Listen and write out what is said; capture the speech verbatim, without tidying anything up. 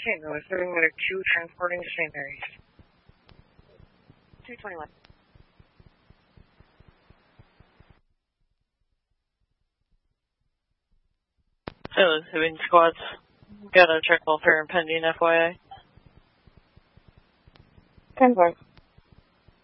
Saint Louis, living with a Q transporting to Saint Mary's. two twenty-one. Saint Louis, Hibbing squads. Got a check welfare and pending F Y I. ten four.